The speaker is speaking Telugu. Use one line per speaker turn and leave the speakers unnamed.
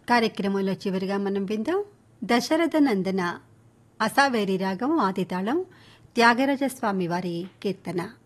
కార్యక్రమంలో చివరిగా మనం విందాం దశరథ నందన అసావేరి రాగం ఆదితాళం త్యాగరాజస్వామి వారి కీర్తన.